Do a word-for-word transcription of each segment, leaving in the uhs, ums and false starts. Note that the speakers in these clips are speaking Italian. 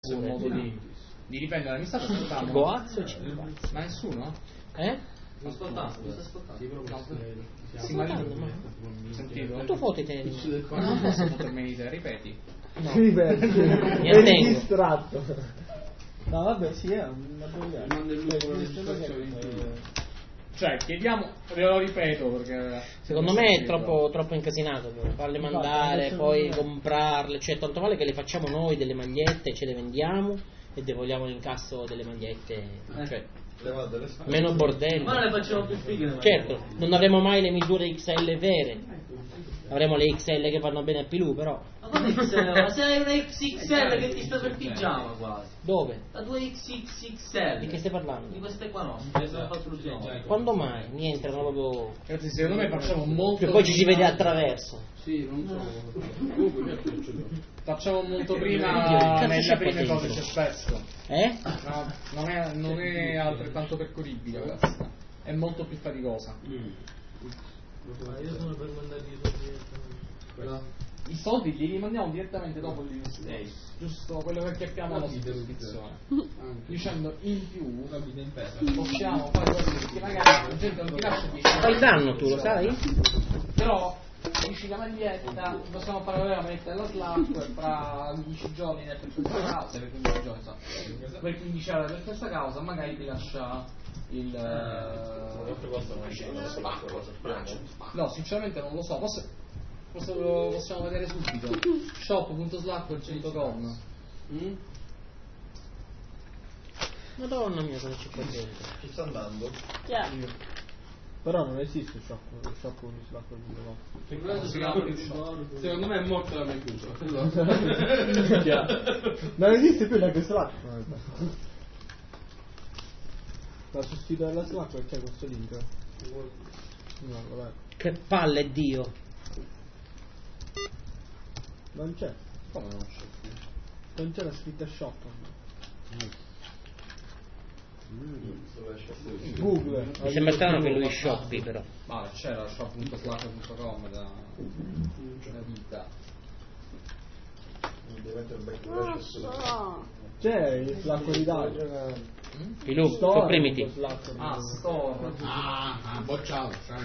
il modo di, di riprendere. Mi sta ascoltando? Goazzo o cinque? Ma nessuno? Eh? Sto ascoltando, sto ascoltando. Sto Sì, ma ascoltando, ma... sentito? Quanto foto te ne Ma non posso potermi di te, ripeti. No. Ripeti. Mi Eri attengo. distratto. No, vabbè, sì, è una boiata. Cioè, chiediamo, ve lo ripeto perché... Secondo me è troppo, troppo incasinato però. Farle mandare, Infatti, poi adesso- comprarle, cioè tanto vale che le facciamo noi delle magliette, ce le vendiamo e devolviamo l'incasso delle magliette, cioè meno bordello. Ma le facciamo più fighe. Certo, non avremo mai le misure X L vere, avremo le X L che vanno bene a Pilù, però Ma come X L? Ma se hai una X X L che ti sta per pigiama quasi. dove? La tua X X X L. Di che stai parlando? Di queste qua no, che sono fatto l'ultimo volta. Quando mai? Niente, non lo vedo. Ragazzi, secondo me facciamo molto... Che poi ci si vede attraverso. Sì, non so. Facciamo molto Che prima cazzo nelle c'è prime qua cose dentro? c'è spesso. Eh? No, non è, non è altrettanto percorribile questa. È molto più faticosa. Ma io sono per mandargli i soldi. I soldi li rimandiamo direttamente dopo l'investimento, giusto quello che chiappiamo alla sottoscrizione, dicendo in più possiamo fare cose perché magari la gente non ti lascia dieci Fai danno tu, lo sai? però dici la maglietta, possiamo fare la maglietta della Slack fra quindici giorni per questa causa, per quindici giorni, so, per quindici euro per questa causa, magari ti lascia il... No, sinceramente non lo so, posso... Posso, lo possiamo vedere subito. shop punto slackware punto com. mm? Madonna mia, come ci qua dentro. Ci sta andando? Yeah. Però non esiste il shop, il shop con il slacco di no. Si chiama più shop. Secondo me è morta la Medusa. Non esiste più neanche Slack. La sostituita della Slack c'è questo link. No, vabbè. Che palle, Dio. Non c'è. Come non c'è? Non c'è la scritta shop. Google. Mi sembra strano che lui shoppi però. Ma c'era shop punto slackware punto com da una vita. Non so. C'è il Slack d'Italia. Pilù, Store sopprimiti. punto slack. Ah, store. Ah, ah, bocciato, sai.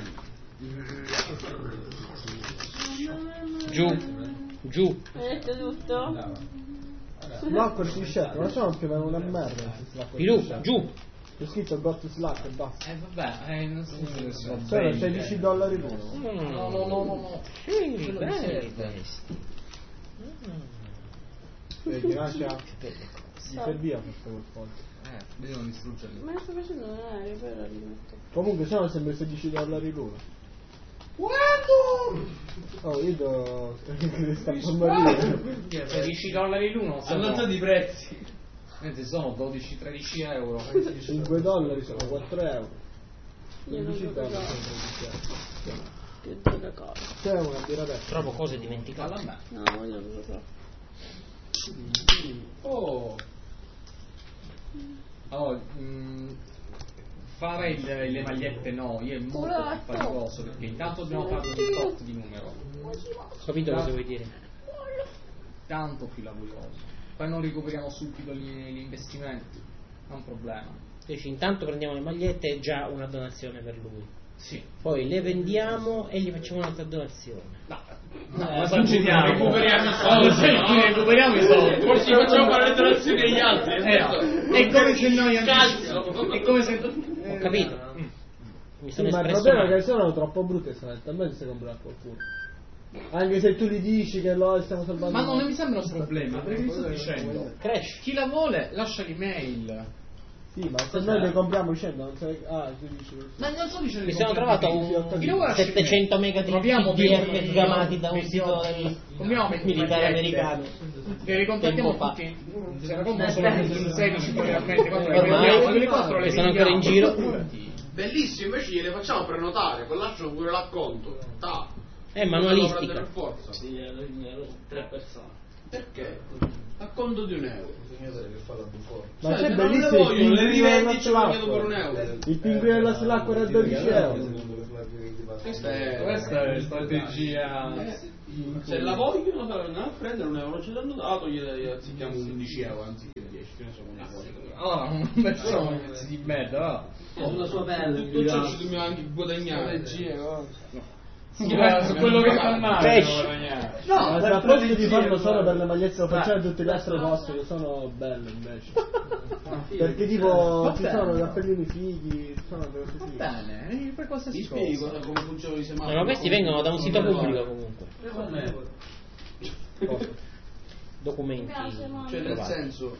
Giù, giù. Hai detto tutto? Slack si scelto, ma sono più una merda. Slack Pilù, giù. C'è scritto Got Slack e basta. Eh vabbè, eh, non so se si va Sono bene. sedici dollari l'uno. Mm. No, no, no, no, no. Sì, belli questi. Vedi, lascia. Che belle cose. Mi serviva questo col foglio. Eh, devo non distruggerli. Ma sto facendo un aereo, poi la rimetto. Comunque sono sempre sedici dollari l'uno. Quanto? Oh, io do... sta per morire. sedici dollari l'uno Hanno alzato i prezzi. Mentre sono dodici tredici euro. cinque dollari sono quattro euro. Io non quindici so dollari cosa. sono tredici euro. Più gioca cosa. C'è una birra adesso. Trovo cose dimenticate. Alla me. No, voglio non lo so. Oh. Allora, mh, fare il- le magliette noi è molto più faticoso perché intanto dobbiamo fare un tot di numero, Ho capito cosa vuoi dire. tanto più laborioso. Poi non recuperiamo subito gli, gli investimenti, è un problema. Dici, intanto prendiamo le magliette e già una donazione per lui. Sì. Poi le vendiamo e gli facciamo un'altra donazione. No, No, no, esageriamo. recuperiamo i Oh, soldi. sì, No. recuperiamo i soldi. Forse facciamo fare le donazioni agli altri. Eh, è come se noi Scalzo. è come se Ho capito. Mi Sì, sono ma il espresso problema è male. che sono troppo brutte salette, a me si compra a qualcuno. Anche se tu gli dici che lo stiamo salvando. ma non mi sembra un problema, perché ti sto dicendo. Crash. Chi la vuole lascia l'email. Sì, ma se noi le compriamo cento, non sai. Ah, tu dici. Ma non sto dicendo Mi di sono comprare trovato l'email. un Chi la vuole lascia settecento l'email. mega di Proviamo P D F venti- sgamati da un venti- sito del Proviamo venti militare magliette. americano. Che li contattiamo Tempo fa. tutti. Se la comprano solo in sedici probabilmente quattro le Ormai vendiamo, quelle quattro le che sono ancora in vendiamo. giro. Bellissimo, invece gliele facciamo prenotare, poi lasciano pure l'acconto. Ta. È Lo prende manualistica. per forza. Sì, ero tre persone. Perché? Acconto di un euro. Ma Cioè, c'è se non le bellissimo il vogliono, le pinguino rivendi, della ci vogliono per un Slack. euro. Il pinguino della Slack era a dodici euro. Questa è, Questa è strategia. tutti. Se la vogliono andare a prendere un euro ce l'hanno dato, gli azzecchiamo undici euro anziché dieci, che ne so, una cosa. Allora, non facciamo un pezzo di merda, va. Sulla sua pelle. Tutto ciò ci dobbiamo anche guadagnare. Su quello che fa male. No, ma a posto di farlo solo per le magliette ufficiali tutte le altre cose che sono belle invece. Perché tipo ci sono cappellini fighi, ci sono cose fighe. Bene, per cosa Ti si spiego come funziona i semafori. No, ma questi vengono da un sito pubblico comunque. Documenti. Cioè nel senso,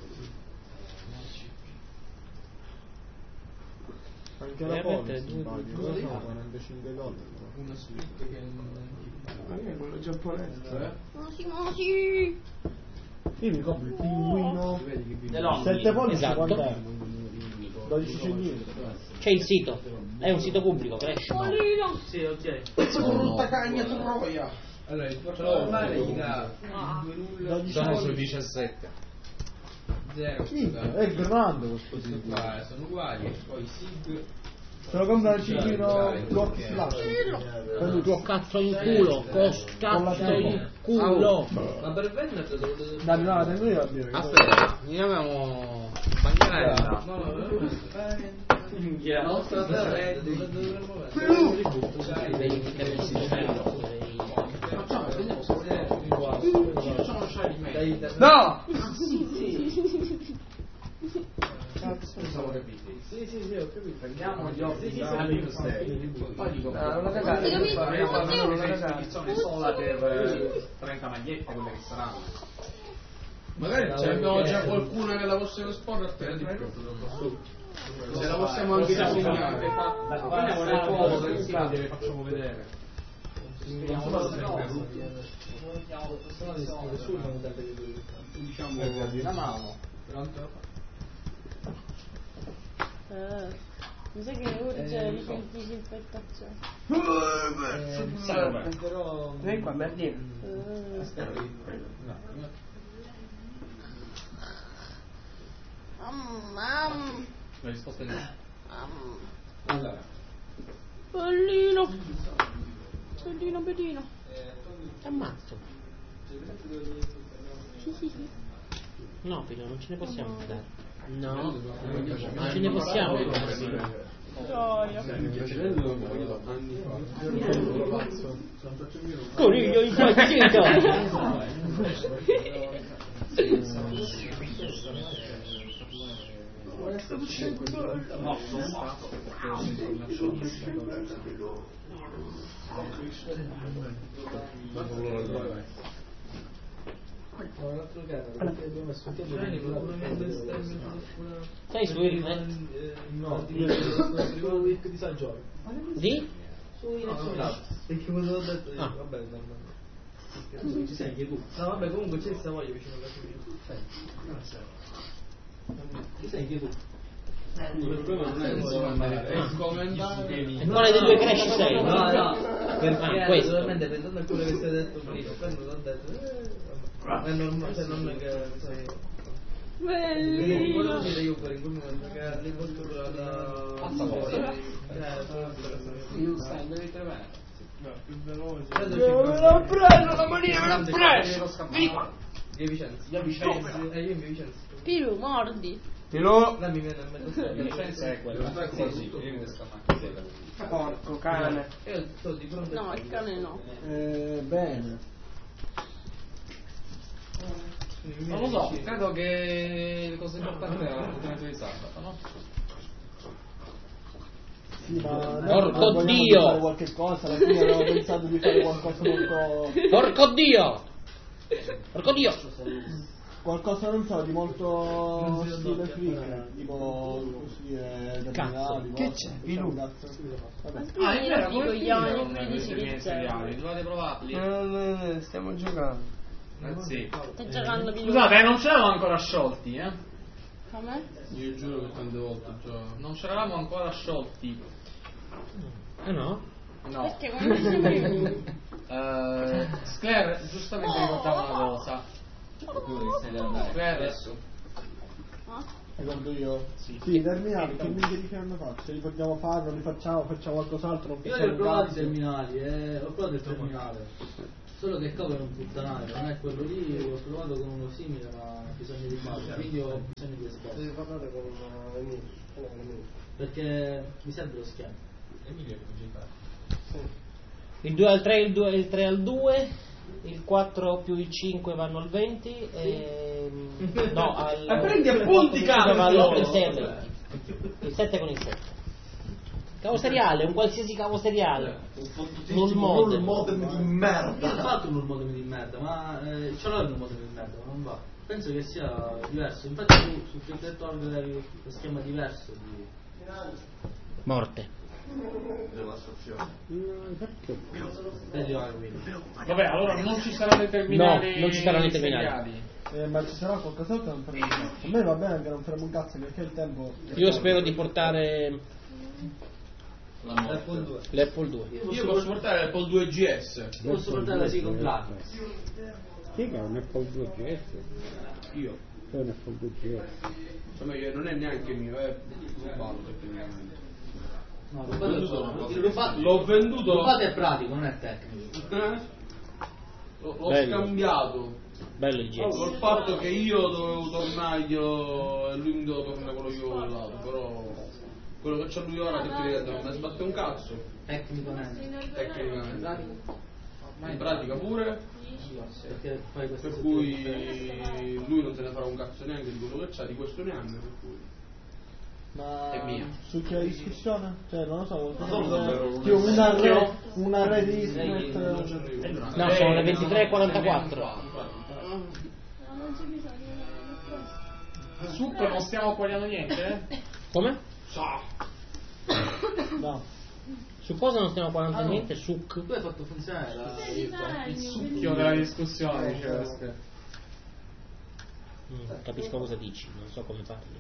Anche la Veramente, Polis due- sbaglio, due- cosa sono quarantacinque dollari. una suite che non quello giapponese, eh? Mosi, mosi. Io mi compro il pinguino Dell'Omni. sette pollici Esatto. quant'è? dodici centimetri. C'è il sito. È un sito pubblico, cresce. Pollino. Sì, ok. Pezzo di brutta cagna troia. Allora, il portalo fare gli dà dodici Sono sui pollici. diciassette. zero. Minchia, è grande questo Questi sito. qua sono uguali, poi sig. Se lo compra il ciclino Rock Flash. Per lui Tuo cazzo in culo, cos cazzo in culo. Ma per vendere dove Dai, no, la tengo io a dire. Aspetta, ne abbiamo bandiera. no, no, no. Minchia. Nostra terra dove dovremmo vendere. Devi mettere il sito. Facciamo, vediamo se facciamo lasciare il mail. No! Pensavo capito. Sì, sì, sì, ho capito. Prendiamo gli occhi di Alvin poi dico Ah, non la cagate. faremo un'esibizione sola per trenta magliette, quelle che saranno. Magari ce abbiamo già qualcuna che la possiamo esporre a te di più. Se la possiamo anche disegnare. Prendiamo le foto del sito e le facciamo vedere. Vediamo cose diciamo la mano. Eh, mi sa che urge disinfettazione. Però Vieni qua, Bernino. Mamma. La risposta è no. Allora. Pollino. Pollino, pedino. Ammazzo. No, Pino, non ce ne possiamo fidare. No, non ce ne possiamo fidare. Gioia. Coniglio impazzito! Sai su Internet? no, io di San Giorgio. Di? Perché quello ho detto Ah. vabbè, ci sei anche tu. No, vabbè, comunque c'è il Savoia vicino a casa mia. Ci sei anche tu. Il problema non è il solo andare, è il come andare. E quale dei due crash sei? No, no, perché Ah, questo. naturalmente pensando a quello che stai detto prima, quando l'ho detto, eh, vabbè, è normale, cioè non è che sai. Belli. Volevo dire io per il momento che l'impostura da Io stai, devi bene. l'ho preso la manina, me l'ha preso! Via Vicenza. Via Vicenza. Eh, io in Via Vicenza. Pilu, mordi. Tilo. Là mi viene a mettere. Vicenza è quella. Porco cane. Io sto di fronte. No, il cane no. Eh, bene. Non lo so, credo che le cose importanti erano tutte utilizzate, no? Sì, ma noi Porco vogliamo Dio! fare qualche cosa, alla fine avevo pensato di fare qualcosa molto. Porco Dio! Porco Dio! Qualcosa non so, di molto stile freak, tipo così eh, terminali, Che c'è? Pilu cazzo. Vabbè. Ah, è vero, Dico come gli anni fingono di questi miei seriali? Dovete provarli? Eh, stiamo giocando. Eh sì. Sta giocando Pilu. Scusate, non ce l'avamo ancora sciolti, eh? Com'è? Io giuro che tante volte già. Non ce l'avamo ancora sciolti. Ah no? No. Perché come si chiama? Eh, Claire giustamente ricordava una cosa. Claire adesso. Ah? Ricordo io? Sì, sì, i terminali, che minchia di che hanno fatto? Se li vogliamo fare, non li facciamo, facciamo qualcos'altro, non Io facciamo li ho provati i cazzo. terminali, eh, ho provato il terminale. Solo che cover è un puttanaio, non è quello lì, l'ho provato con uno simile ma bisogna di base, quindi ho bisogno di esposto. Devi parlare con Emilio. Perché mi serve lo schiavo. Emilio Il due al tre, il, due, il tre al due, il quattro più il cinque vanno al venti e... no, al... Ma prendi appunti, cazzo! Vanno il sei al venti. Il sette con il sette. Cavo seriale, un qualsiasi cavo seriale. Null modem. modem di merda. Io ho fatto un null modem di merda, ma eh, ce l'ho il null modem di merda, ma non va. Penso che sia diverso. Infatti tu su Freak Torg avevi lo schema diverso di... Morte. Vabbè, allora non ci saranno i terminali. No, non ci saranno i terminali. seriali. Eh, ma ci sarà qualcos'altro che non faremo un cazzo. A me va bene che non faremo un cazzo perché il tempo. Io spero di portare Apple due. l'Apple due. Io posso portare l'Apple due G S. Posso portare la Silicon Platinum. Chi che ha un Apple due G S? Io. C'è un Apple due G S. Insomma, io non è neanche mio, è rubato tecnicamente. No, rubato, rubato, L'ho venduto. rubato è pratico, non è tecnico. Eh? L'ho, l'ho Bello. scambiato. Bello il G S. Col fatto che io dovevo tornarglielo e lui mi doveva tornare quello che io avevo dato, però quello che c'ha lui ora tecnicamente non mi sbatte un cazzo. Tecnicamente. Tecnicamente. In pratica pure. Perché fai queste Per cui lui non se ne farà un cazzo neanche di quello che c'ha, di questo neanche, per cui. Ma È mia. su che discussione? Cioè non lo so, Non davvero. tipo una re, una re di Ethernet. No, sono le ventitré e quarantaquattro. No, non c'è bisogno di una Succo non stiamo cogliendo niente? eh? Come? No. Su cosa non stiamo parlando Ah, no. niente? Suc. Tu hai fatto funzionare la... Il succhio della discussione, diceva Oscar. Mm, capisco cosa dici, non so come parli.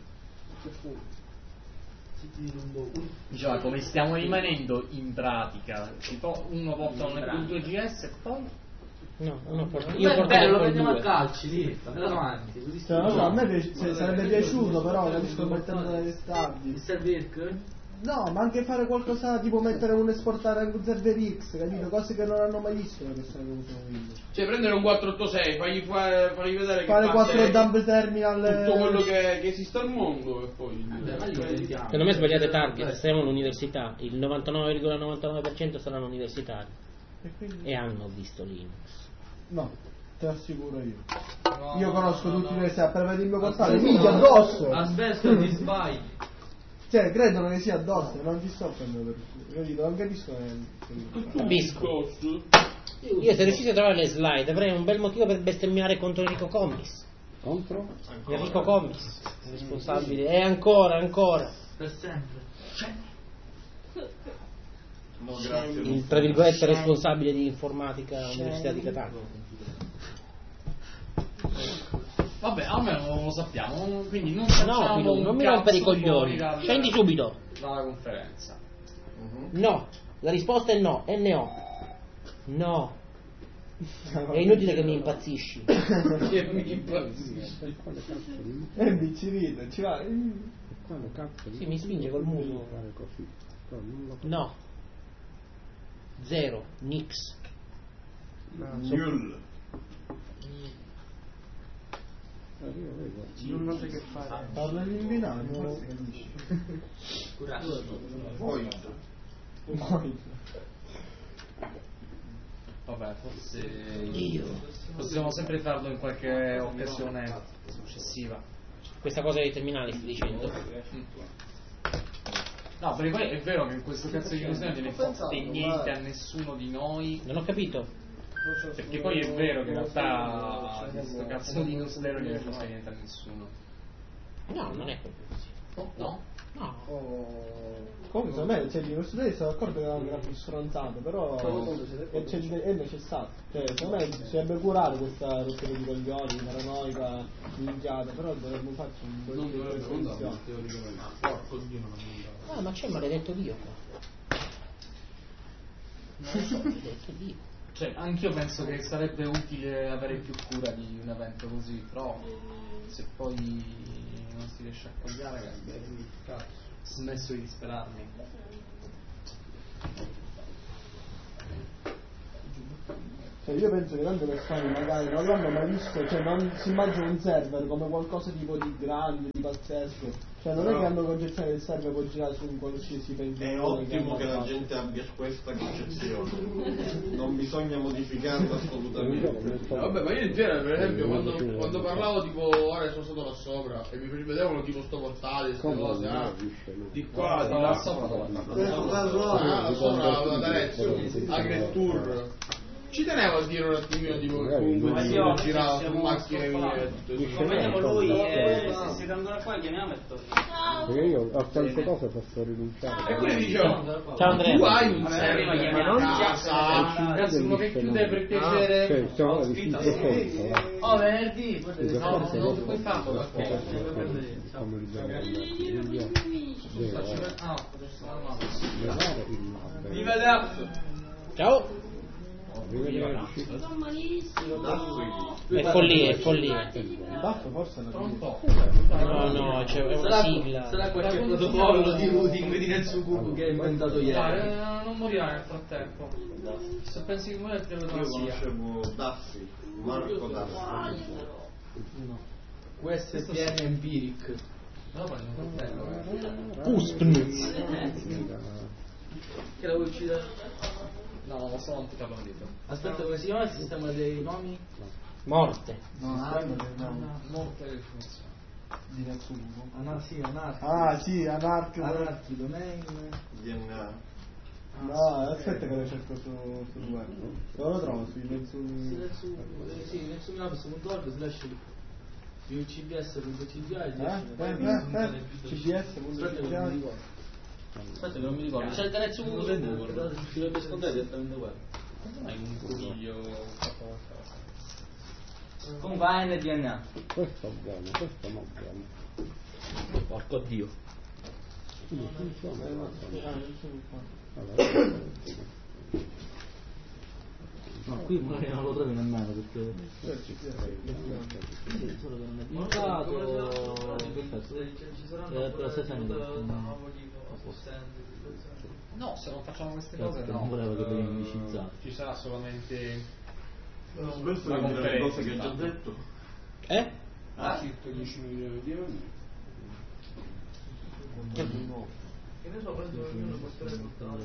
Diceva, come stiamo rimanendo in pratica? Si to- uno porta un Apple due G S e poi... No, uno porta... Io Io porto bello, lo l'Apple prendiamo a due. calci, lì, andiamo avanti. Così Cioè, non so, a me piace- cioè, sarebbe piaciuto, però capisco mettendo nelle Il stabili. server? No, ma anche fare qualcosa tipo mettere un esportare un server X, capito? Cose che non hanno mai visto le persone che usano Windows. Cioè prendere un quattrocentottantasei, fagli, fa- fargli vedere che Fare fa quattro se- dump terminal. tutto quello che, che esiste al mondo e poi Beh, ma lì lo vediamo. Secondo me sbagliate target, siamo all'università, il novantanove virgola novantanove per cento saranno universitari E quindi? e hanno visto Linux. No, te lo assicuro io. No, Io conosco no, tutti no. i università, per vedere il mio portale, minchia addosso! Asbesto di sbagli. Cioè, credono che sia addosso, non ti sto prendendo per culo, capito? Non capisco niente. Capisco. Io se riuscissi a trovare le slide avrei un bel motivo per bestemmiare contro Enrico Commis. Contro? Enrico Commis, responsabile, e ancora, ancora. Per sempre. Il tra virgolette responsabile di informatica all'Università di Catania. Vabbè, almeno non lo sappiamo, quindi non facciamo No, Pilu, un non mi cazzo rompere i fuori coglioni. dal- Scendi subito. dalla conferenza. No, la risposta è no, N O. No. È inutile che mi impazzisci. che mi impazzisce. Quale cazzo di... E ci ride, ci va. Quale cazzo di... Sì, mi spinge col muso. fare così. Però non lo No. Zero, nix. Null. Eh, io vedo. Non so che fare. Parla in binario, forse capisci. Curato. Poi. Poi. Vabbè, forse io. Possiamo sempre farlo in qualche occasione successiva. Questa cosa dei terminali stai dicendo? No, perché poi è vero che in questo cazzo di questione non ne fotte niente a nessuno di noi. Non ho capito. Perché poi è vero che in realtà questo cazzo di Nostero non ne fotte niente a nessuno. No, non è proprio così. No? No. Comunque, secondo me, cioè, l'università sono d'accordo che era più stronzato, però è, c'è- è necessario. Cioè, secondo me si dovrebbe curare questa rottura di coglioni, paranoica, minchiata, però dovremmo farci un po' Non di dovrebbe prevenzione. teoricamente. Porco Dio, non Ah, ma c'è maledetto Dio qua. Maledetto Dio. Cioè, anch'io penso che sarebbe utile avere più cura di un evento così, però se poi non si riesce a cogliare, cazzo, smesso di disperarmi. Cioè io penso che tante persone magari non l'hanno mai visto, cioè non si immagina un server come qualcosa tipo di grande, di pazzesco. Cioè non è che hanno concezione che il server può girare su un qualsiasi pensiero. È ottimo che la gente abbia questa concezione. Non bisogna modificarla assolutamente. Vabbè, ma io in genere, per esempio, quando, quando parlavo tipo ora sono stato là sopra e mi vedevano tipo sto portale, queste cose, ah, di qua, di là, sopra, ah, sopra da Arezzo, Agriculture. Ci tenevo a dire un attimino tipo comunque di io giravo su macchine mie e tutto così. Chiamiamo lui e se siete ancora qua chiamiamo e torniamo. Perché io a tante cose posso rinunciare. E quindi dicevo, ciao Andrea, tu hai un server ma non casa, Ragazzi, uno che chiude per piacere. Cioè, siamo di tutto questo. Oh, venerdì, poi Il rapporto dopo puoi farlo, la perché? cosa come il bene. Ah, Levare il labbro. mi vede up. ciao. Sto malissimo. È follia, è follia. Il baffo forse è una No, no, c'è è una sigla. sarà qualche protocollo di routing di Netsukuku che ha inventato ieri. Dai, non morirai nel frattempo. Se pensi che muore, te lo Io sia. conoscevo Daffi, Marco Daffi. U S P N Empiric. Puspnitz. Che la vuoi uccidere? No, ma sono anticapandito. Aspetta, come si chiama il sistema dei nomi? Morte. No, no, Morte e definizione. di Netsukuku. Ana, sì, anarchico. Ah sì, anarchico. Anarchico, domain. D N A. No, aspetta che lo cerco su, sul web. Dove lo trovo? Sui Netsu... Sì, netsuminapis punto org slash u c b s punto c g i Eh? Eh? Eh? C B S punto c g i. Aspetta che non mi ricordo. C'è il Netsukuku su Google. Ci dovrebbe scontare direttamente web. Hai un coniglio. Comunque A N D N A. Questo è buono, questo non è buono. Porco Dio. Quindi funziona. No, qui magari non lo trovi nemmeno perché solo che non è diventato perfetto. Eh, però se sente No, se non facciamo queste cose non no. volevo che Eh, veniva indicizzato. Ci sarà solamente Questo la è le cose conferenza. che ho già detto. Eh? Ah, circa dieci milioni di euro. Che ne so, penso che ognuno possa portare.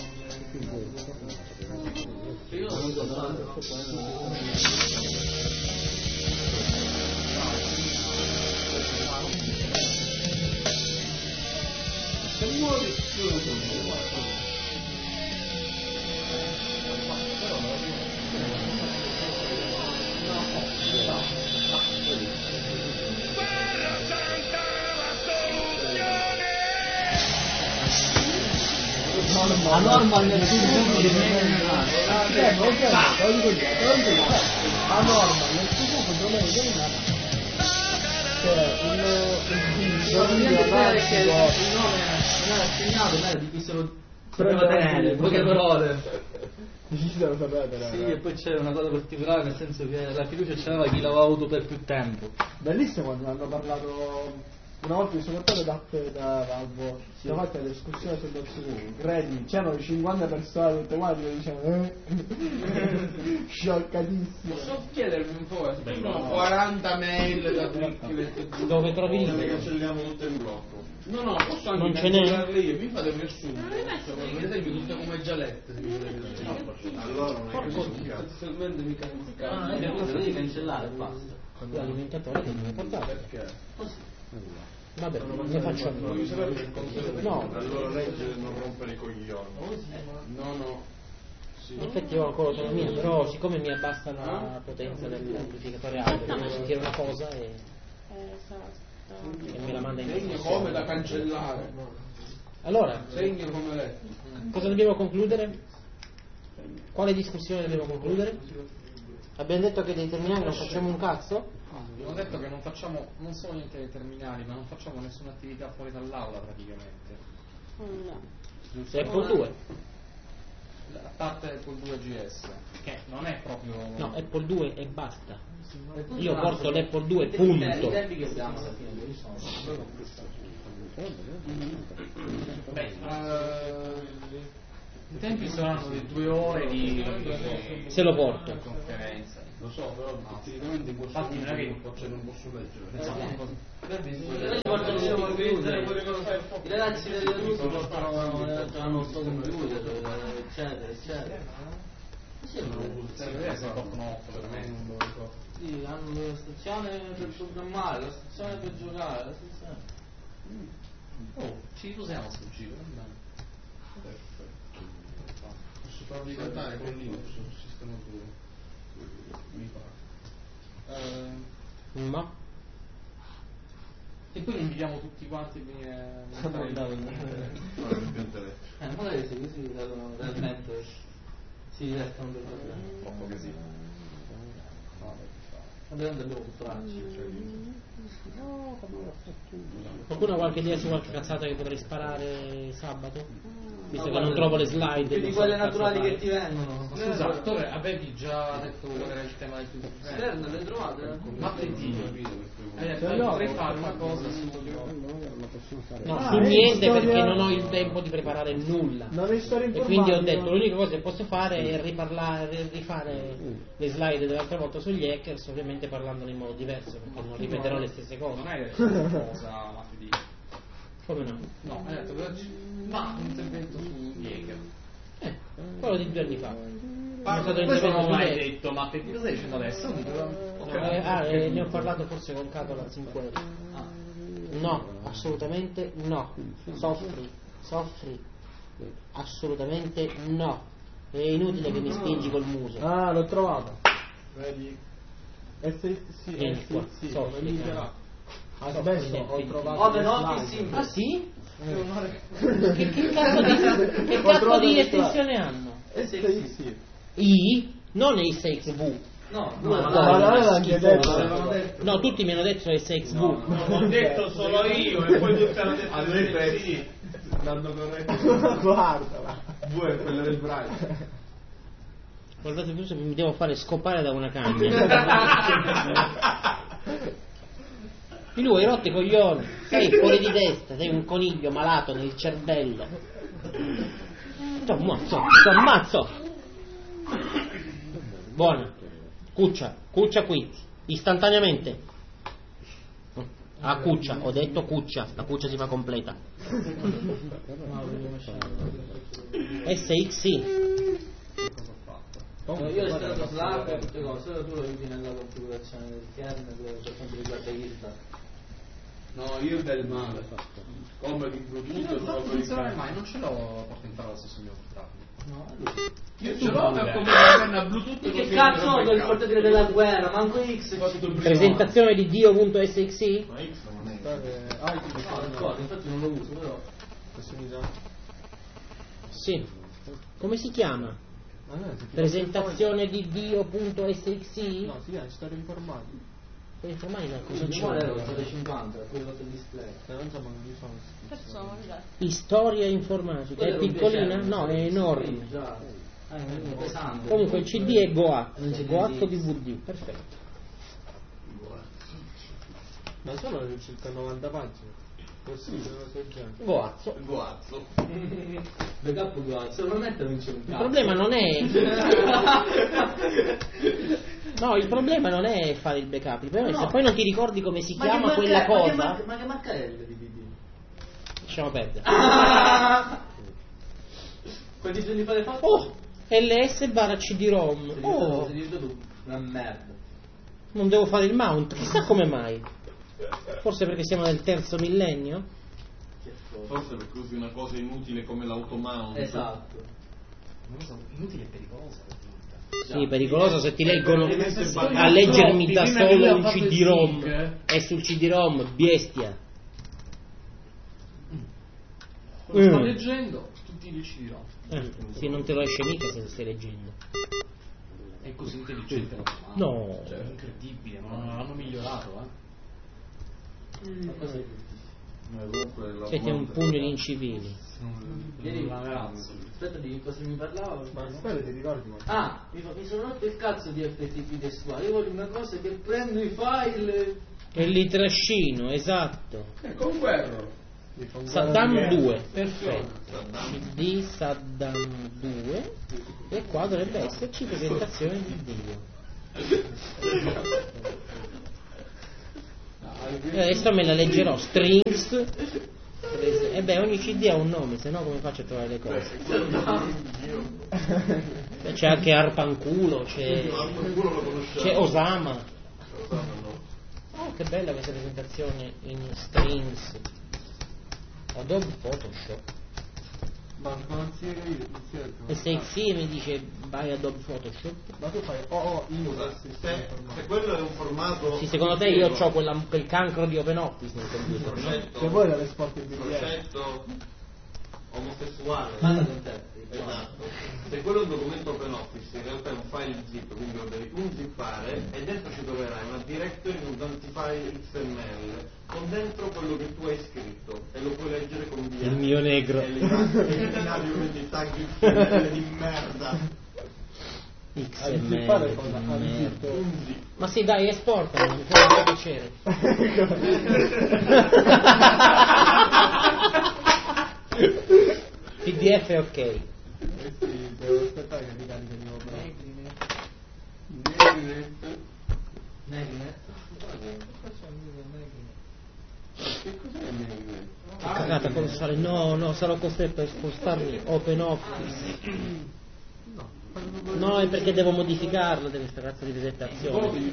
Io non so Se muori, io non so. a normal Netsukuku di me. Eh, non c'è, te lo dico io, te lo dico io. A norma, Netsukuku domain è una... Cioè, un... Bisogna sapere che il nome non era assegnato, ma era di cui se lo poteva tenere, in poche parole. Decisero sapere. Sì, e poi c'è una cosa particolare, nel senso che la fiducia c'era chi l'aveva avuto per più tempo. Bellissimo quando hanno parlato. Una volta mi sono portato da, da Valvo, si è fatta l'escursione sul Netsukuku, credimi, c'erano cinquanta persone tutte quante che dicevano eh? Scioccatissime. Posso chiedervi un po'? Sono quaranta mail da tutti. Dove trovi Le lì? cancelliamo tutte in blocco. No, no, posso anche Non ce n'è? cancellarle io, mi fate un riassunto. Cioè, per esempio, tutte come già lette. se mi volete. Allora non è che si cazzo. Sostanzialmente mi Ah, cazzo. è questo, devi cancellare e basta. L'alimentatore che mi ha portato. Perché? Vabbè, ne faccio a Voglio sapere per conto. No, Allora legge non rompere i coglioni. No, no. in effetti ho ancora l'autonomia, però siccome mi abbassa la potenza dell'amplificatore audio, devo sentire una cosa e, e me la manda in Segno trasmissione. come da cancellare. Allora, Segno come letto. cosa dobbiamo concludere? Quale discussione dobbiamo concludere? Abbiamo detto che dei terminali non facciamo un cazzo? Abbiamo detto che non facciamo non solo niente dei terminali, ma non facciamo nessuna attività fuori dall'aula praticamente. No. Se Apple due. A parte Apple due G S, che non è proprio. No, Apple due e basta. Io porto l'Apple due, punto. I tempi che siamo alla fine, quali sono? Beh, eh, I tempi saranno di due ore di se lo porto. conferenza. Lo so, però tecnicamente in Infatti non è che non cioè, non posso leggere. I ragazzi del Russi portano hanno sto computer, eccetera, eccetera. Sì, portano per me non lo ricordo. sì, hanno la stazione per programmare, la stazione per giocare, la stazione. Oh, ci usiamo sul giro, Perfetto. Posso farvi cantare con Linux sul sistema tuo? Mi fa. Eh, Ma e poi li invitiamo tutti quanti a venire a montare il- Eh, magari se così vedono realmente si divertono per problemi. Troppo così. Ovviamente abbiamo comprarci. qualcuno ha qualche idea su qualche cazzata che potrei sparare sabato? Visto No, che non guarda, trovo le slide. Più di non so quelle che cazzo naturali fare. che ti vengono. Scusa, dottore, avevi già detto qual era il tema del tuo Stern, le trovate? martedì. Hai detto, Se no, potrei fare una cosa su... No, Ah, su è niente storia- perché non ho il tempo di preparare nulla. Non è storia E informatica. quindi ho detto l'unica cosa che posso fare è riparlare, rifare le slide dell'altra volta sugli hackers, ovviamente parlandone in modo diverso, perché non ripeterò le stesse cose. Non hai detto una cosa martedì. Come no? No, hai detto che ma un intervento su Jäger. Eh, quello di due anni fa. Parlo stato di questo intervento non l'hai su detto, ma che cosa stai dicendo adesso? Ok. Eh, ah, eh, ne ho parlato forse con Catola Zinqueri. Ah. No, assolutamente no. Soffri, soffri. Assolutamente no. È inutile che mi spingi col muso. Ah, l'ho trovato. Vedi? S X sì, Vieni qua, S X sì, soffri, come linea. eh. Adesso ho trovato Ove le noti slide. sì. Ah sì? Eh. Che, che cazzo di, che Ho cazzo trovato di le estensione hanno? S X sì. I? Non S X V. No, No, due, no, Ma no, l'aveva anche schifoso. detto. No, tutti mi hanno detto S X V. L'ho detto solo io e poi tutti hanno detto A due sì. pezzi. L'hanno corretto. Guarda. Due, quelle del Brian. Guardate, forse mi devo fare scopare da una cagna. E lui, rotti i coglioni, sei fuori di testa, sei un coniglio malato nel cervello. Ti ammazzo, ti ammazzo. Buona, cuccia, cuccia qui, istantaneamente. Ah, cuccia, ho detto cuccia, la cuccia si fa completa. S X sì. Io ho installato Slack e tutte cose, solo tu lo usi nella configurazione del kernel per quanto riguarda IRDA. No, io del male. Come di Bluetooth e Non come di funziona mai, non ce l'ho portato in trallo sul mio portatile. No, Io ce l'ho per come una penna Bluetooth. che così cazzo non ho mi del cazzo. portatile della guerra? Manco X. Presentazione di Dio.sxi? Ma X non è. Ah, ti No, d'accordo, infatti non lo uso, però. Sì. Come si chiama? Ma no, se ti Presentazione di Dio.sxi? No, si chiama storia informatica. Per informatica cosa Il mio era c'è? ottocentocinquanta, poi ho fatto il display. Eh, non so, ma non li so. Persone, dai. Storia informatica. Quello È era un piccolina? piacere, No, è sì, enorme. già. Ah, è pesante. Comunque il C D è Goat. Non c'è Goat D V D. D V D. Perfetto. Ma sono circa novanta pagine. Così, non so già. Goazzo. Goazzo. Backup guarda, se lo metto non c'è un Il cazzo. problema non è. No, il problema non è fare il backup. Il problema è No. se poi non ti ricordi come si Ma che chiama marca- quella ma che cosa. marca- Ma che marca è il D V D? Lasciamo perdere. Quanti giorni fa le fatto? Oh! L S barra C D-ROM. Oh! Sei diventato tu una merda. Non devo fare il mount. Chissà come mai. Forse perché siamo nel terzo millennio? Che foto. Forse perché usi una cosa inutile come l'automount. Esatto. Non so, inutile e pericolosa. Sì, pericoloso se ti leggono Probabilmente sbagliato. a leggermi da Prima che solo lui un ha fatto C il D-ROM. sync, È sul C D-ROM, bestia. Lo sto Mm. leggendo, tutti deciderò. Eh, sì, non te lo esce mica se lo stai leggendo. È così intelligente la tua mano. No. Cioè, è incredibile, ma non l'hanno migliorato, eh. Ma cosa è? Ma comunque l'automount Siete un è- pugno di incivili. Ieri, La razza. aspetta, di cosa mi parlavo? Ma spero ti ricordi, ma. Ah, mi, fa- mi sono rotto il cazzo di F T P testuale. Io voglio una cosa che prendo i file. E li trascino, esatto. Eh, con quello. Saddam due, perfetto. C D Saddam due e qua dovrebbe esserci presentazione di Dio. E adesso me la leggerò. Strings. E beh, ogni C D ha un nome, se no come faccio a trovare le cose? C'è anche Arpanculo, c'è, c'è Osama. Oh, che bella questa presentazione in Strings. Adobe Photoshop. Ma non si vede io, non si vede. E se sì mi dice vai Adobe Photoshop. Ma tu fai oh oh io se, se quello è un formato. Sì, secondo te io ho quella, quel cancro di OpenOffice nel computer, progetto, no? Che voi l'esporti in B D F. progetto omosessuale. Ah, Esatto. Se quello è un documento OpenOffice, in realtà è un file zip, quindi lo devi unzippare e dentro ci troverai una directory con tanti file X M L con dentro quello che tu hai scritto e lo puoi leggere con via. Il mio negro. E eliminare quindi tag X M L di merda. X Ah, M zippare L cosa? di Ah, merda. zip. Un zip. Ma sì, dai, esportalo, mi fa piacere. P D F è ok. Eh sì, devo aspettare che mi carica di nuovo. Negrinet? Che cos'è Negrinet? Che cagata colossale, no, no, sarò costretto a spostarmi OpenOffice. No, è perché devo modificarlo di questa razza di presentazione.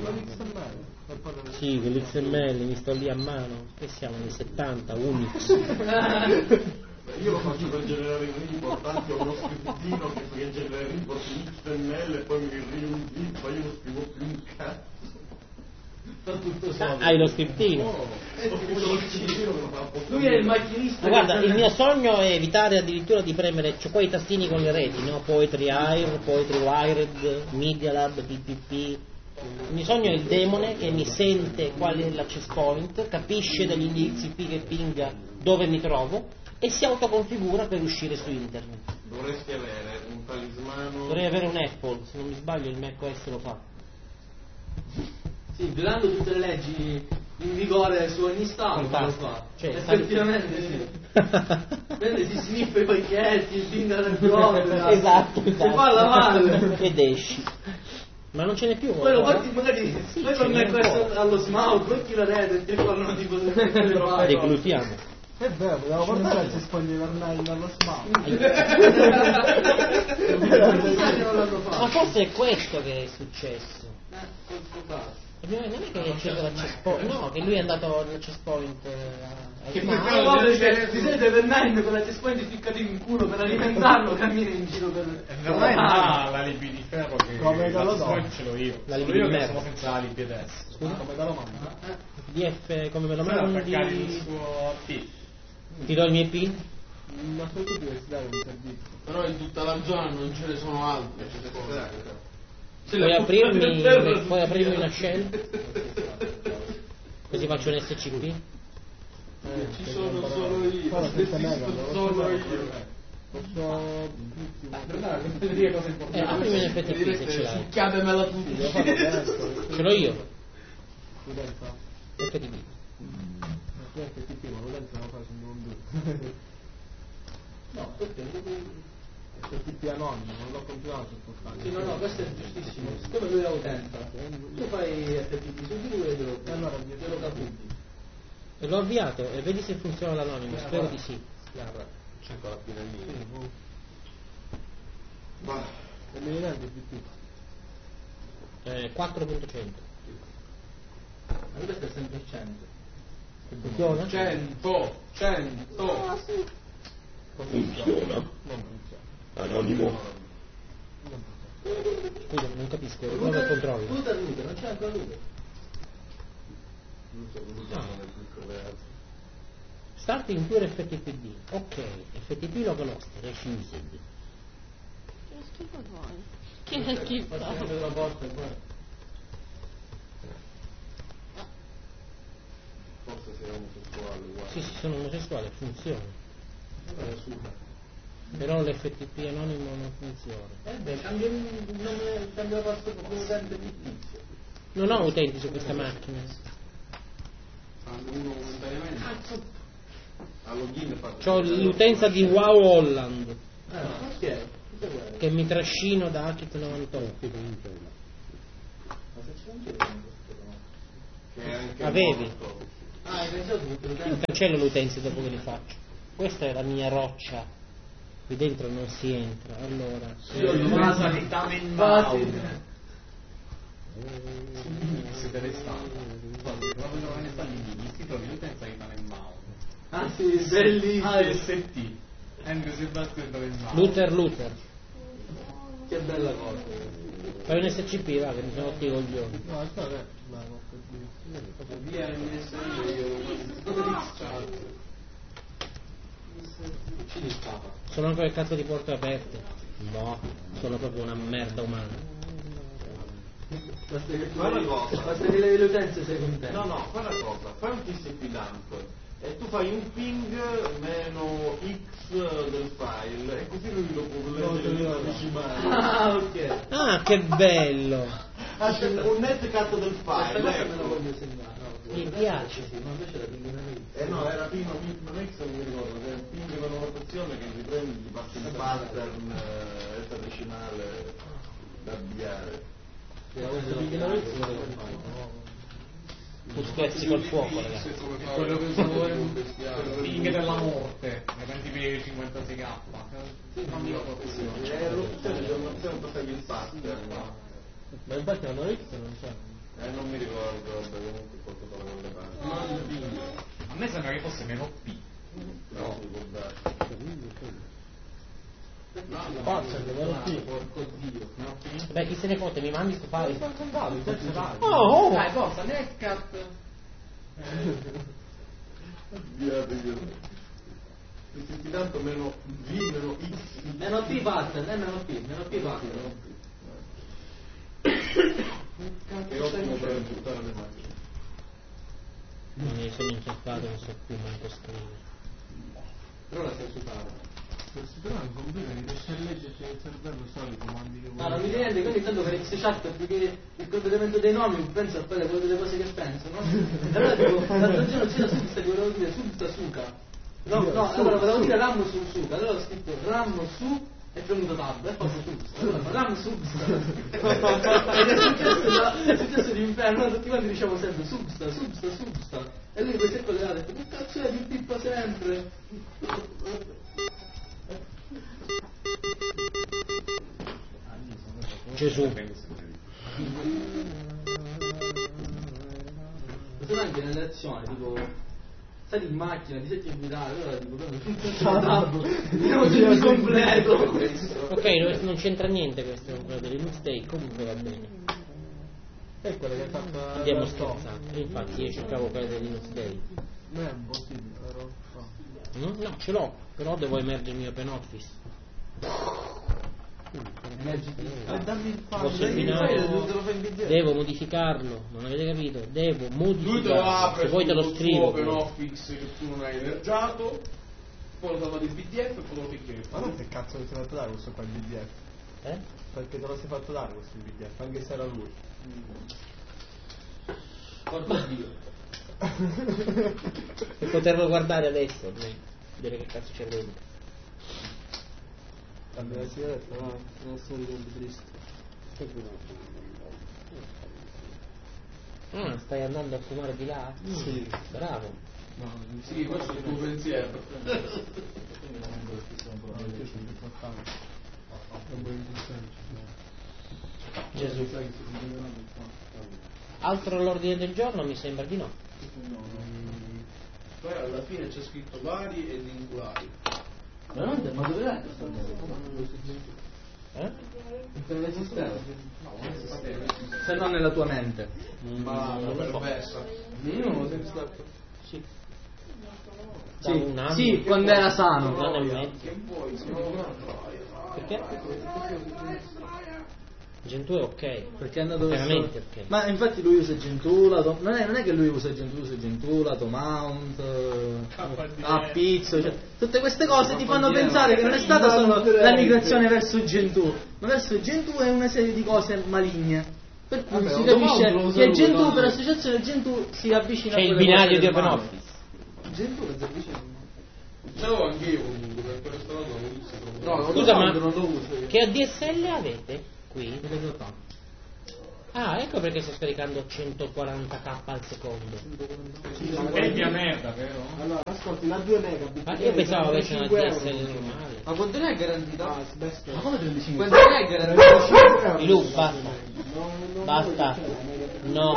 Sì, con l'X M L mi sto lì a mano. Che siamo nel settanta, Unix. Io lo faccio per generare i report, anche ho uno scriptino che fa generare i report in X M L e poi mi riunzippa, io non scrivo più un cazzo. Fa tutto solo. Hai lo scriptino. Ho scritto lo scriptino che lo fa apposta. Lui è il macchinista. Ma guarda, il mio sogno è evitare addirittura di premere, c'ho qua i tastini con le reti, no? Poetry Air, Poetry Wired, Media Lab, P P P. Il mio sogno è il demone che mi sente qual è l'access point, capisce dagli indirizzi P che pinga dove mi trovo e si autoconfigura per uscire su internet. Dovresti avere un talismano. Dovrei avere un Apple, se non mi sbaglio il macOS lo fa. Sì, violando tutte le leggi in vigore su ogni stato lo Fantastico. fa. Cioè, effettivamente sì. Prende, si sniffa i pacchetti, pinga nel proprio. Esatto, Si esatto. fa la male. Ed esci. Ma non ce n'è più. Poi lo no? porti magari, Sì, poi ce con n'è me un questo po'. allo smout, blocchi la rete e ti parlano tipo se le fai. Reclutiamo. È vero, dobbiamo portare i spogli invernali dallo smart. Ma forse è questo che è successo. Eh, può darsi. Non è che è acceso l'access point, no, che lui è andato all'access point eh, a- Che a- poi- Ma no, perché ti siete per nine con la C-Point ficcati in culo per alimentarlo, cammini in giro per... Ormai ha l'alibi di ferro che Come te lo do? poi ce l'ho io. L'alibi Sono io di che merda. sono senza alibi adesso. Scusa, come te lo mando? D F come me lo Per attaccare il mandi? suo P. Ti do il mio PIN? Ma sono tutti questi dare un servizio. Però in tutta la zona non ce ne sono altre. Ce Puoi le aprirmi, buttare per puoi terra aprirmi tutti. una shell? Così faccio un S C P? Eh, Ci sono solo io. Però senza mega, Esisto non solo so io. Posso... Per dire cose Eh, importanti. aprimi un F T P se ce Direte, l'hai. succhiatemela tutti. Devo fare adesso. Ce l'ho io. Studenza. F T P. Ma che ti prima, l'utenza lo fai sul mondo. No, perché? F T P anonimo, non l'ho continuato a spostare. Sì, no, no, questo è giustissimo. Siccome lui è utente, tu fai F T P su di lui e glielo, Allora, glielo caputi. E l'ho avviato e vedi se funziona l'anonimo, spero di sì. C'è ancora più nel mio. Ma... E mi viene F T P. Eh, quattro punto cento. Ma questo è sempre cento. Funziona? Cento, cento. Funziona. Non funziona. Anonimo. Scusa, non capisco, prova il controllo. Router, router, non c'è ancora router. Non so, non so nel piccolo ragazzi. Starting pure F T P D. Ok, F T P lo conosco, refused. Che schifo vuoi? Che schifo. Faccio sempre la porta e poi... Forse sei omosessuale, guarda. Sì, sì, sono omosessuale, funziona. Eh, super. Però l'F T P anonimo non funziona. Eh beh, cambia il nome, cambia la password come utente fittizio. Non ho utenti su questa macchina. Fanno uno momentaneamente. Cazzo! C'ho l'utenza di Wow Holland Ah, chi è? che mi trascino da Akit novantotto. Che è anche Avevi. morto. Ah, hai pensato tutte le Io utenze? cancello le utenze dopo che le faccio. Questa è la mia roccia. Qui dentro non si entra. Allora. Io ho una sanità mentale. Si deve stare. Quando ne sta lì, si trovi l'utenza di Tannenbaum. Ah sì, bellissimo. Ah, S T. Andrew Sebastian Tannenbaum. Luther Luther. Che bella cosa. Fai un S C P, va, che mi sono rotti i coglioni. No, aspetta, eh. No, no, così. Via il M S N io. Dove l'X-Chat? Uccidi il Papa. Sono ancora il cazzo di porte aperte. No, sono proprio una merda umana. Basta che tu Fai una levi- cosa. basta che levi le utenze sei contento. No, no, fai una cosa, fai un T C P dump e tu fai un ping meno X del file e così lui lo può leggere in decimale. Ah, ok. Ah, che bello! Ah, c'è un netcat del Questa file, cosa me la ecco. voglio segnare. No, Mi piace. Sì, ma invece la pinguina lì. Eh no, era Pino Pino X, non mi ricordo, che è un ping meno notazione che riprende, gli passa il pattern eh, esadecimale da avviare. La cosa pinguina lì si vuole fare. Tu spezzi col fuoco, ragazzi. È quello che usavo il ping della morte. Nei tempi per cinquantasei K. Non mi ricordo più. È l'opzione di formazione per fargli il pattern. Ma infatti hanno X non c'è. Eh, non mi ricordo, vabbè, comunque qualcosa da quelle parti. A me sembra che fosse meno P. No, si può dare. Pazza, che vero P. Porco Dio. Beh, chi se ne fotte, mi mandi sto file? Oh, Oh, Dai, forza, Netcat. Via, via. Mi senti tanto meno V, meno X. Meno P pattern, eh, meno P, meno P pattern. Che ottimo per buttare le macchine. non mi sono inceppato, non so più manco scrivere. Però la sai usare. Però il computer mi riesce a leggerci il cervello solo i comandi che No, non mi rende, quindi tanto per X-Chat perché il completamento dei nomi penso a fare quello delle cose che penso, no? Allora dico, l'altro giorno c'era Substa che volevo dire Substa Suka. No, no, allora volevo dire Ram su Suka, allora ho scritto Ram su e premuto tab e ho fatto Substa. Allora, Ram Substa. Ed è successo, da- è successo d'inferno, tutti quanti diciamo sempre Substa, Substa, Substa. E lui poi si è collegato e ha detto, che cazzo è, ti pippa sempre. Gesù. Sono anche nelle azioni, tipo, sali in macchina, ti senti a guidare, allora dico, prendo andiamo sul completo. Ok, non- non c'entra niente questo con quello delle mistake, comunque va bene. è quella che hai fatto. Abbiamo scherzato, infatti io cercavo quella delle Linux Day. Non è impossibile, però. No. Mm? No, ce l'ho, però devo emergermi Open Office. Eh, dammi il file. Posso Te lo eliminarlo, fai in B D. devo modificarlo, non avete capito? Devo Lui te lo modificarlo, apre se poi te lo sul scrivo. suo Open Office che tu non hai energiato, poi lo salva di P D F e poi lo picchi. Ma non che cazzo ti sei fatto dare questo qua il B D F? Eh? Perché te lo sei fatto dare questo B D F, anche se era lui. Porco Dio. Per poterlo guardare adesso, almeno, vedere che cazzo c'è dentro. Cambia la sigaretta, no? Non sono ricordi tristi. Ah, stai andando a fumare di là? Sì. Bravo. No, Sì, questo è il tuo pensiero. no, io sono importante. È un buon senso. Gesù. Altro all'ordine del giorno? Mi sembra di no. Poi alla fine c'è scritto vari e singolari. Veramente? Ma dove è questo? Eh? Non esisteva. Se non nella tua mente. Ma non lo so. perversa. Io non l'ho sempre stato. Sì. Da Sì, un anno. sì, quando era sano. Un anno e mezzo. Che vuoi? Perché? Gentù è ok. Perché è andato Veramente verso- ok. Ma infatti lui usa Gentula, to- non, è, non è che lui usa Gentula, usa Gentula, Tomount, a Pizzo, cioè, tutte queste cose ti fanno pensare che non è stata solo la migrazione verso Gentoo, ma verso Gentoo è una serie di cose maligne. Per cui Vabbè, si Tomount lo capisce usa che lui, Gentoo dai. per associazione Gentoo si avvicina C'è a il quelle binario cose di del Open male. Office. Gentoo si avvicina. Ce l'avevo anch'io comunque, perché questo non lo uso. No, non Scusa, lo ma so, non lo uso io. che A D S L avete qui? ottanta. Ah, ecco perché sto scaricando centoquaranta k al secondo. È via merda, vero? Allora, ascolti, la due megabit. Ma io pensavo avesse una trentacinque D S L euro. normale. Ma quanto ne è garantita? Ah, sbesta. Ma come trentacinque? Quanto ne è garantita? trentacinque euro. Lu, basta. Non- non Basta. voglio, cioè, la megabit. No.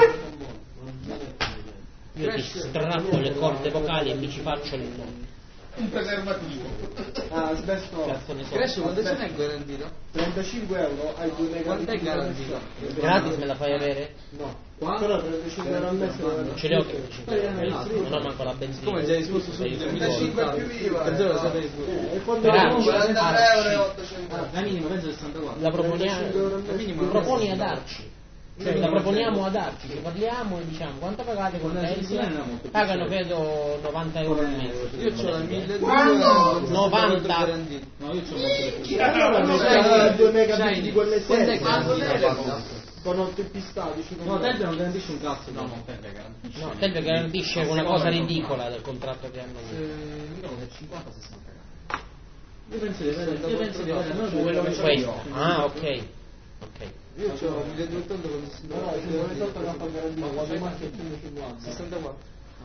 Io ti strappo le corde vocali e mi ci faccio il nome. Un preservativo. Ah, sbesto. Cazzo ne so. Cresce quanto se ne è garantita? trentacinque euro hai due megabit. Quanto è di garantita? connessione. Gratis me la fai avere? No. Però trentacinque euro al mese Non ce le ho trentacinque euro. Non ho manco la benzina. Come già hai risposto subito? trentacinque più I V A. Penso lo sapevi pure. E quando Grazie. quarantatré euro e ottocento. La minima penso sessantaquattro. La proponiamo, trentacinque euro al mese. proponi ad Arci. Cioè, la proponiamo ad Arci, ci parliamo e diciamo quanto pagate con Tesla? Pagano credo novanta euro al mese. Io ho la milleduecento. novanta. No, io ho molto più. Allora non Sai- c'è due megabit sai- di quant'è connessione. che garantisce? Con otto P statici. No, Telve non garantisce un cazzo. No, no, No, Telve garantisce una cosa ridicola del contratto che hanno. cinquanta sessanta. Io penso di avere, io penso di avere almeno Quello che c'ho questo. io. Ah, ok. Ok. Io ho milleduecento con No, se non è sotto la fa garantita, quando macchia è centocinquanta. sessantaquattro.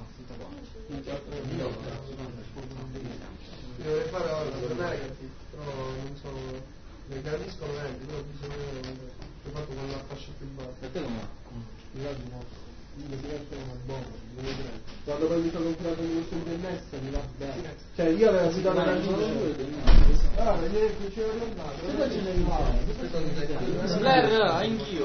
Dovrei fare ora due megabit, però non so, ne capiscono venti, però bisogna ho fatto con la fascia più bassa. Per te non va. Mi diventa una bomba, mi vedrai. Quando poi mi sono comprato il mio internet mi va bene. Cioè io avevo citato la ah, vedete che c'era l'andato. E poi ce ne rimane. Splair, anch'io.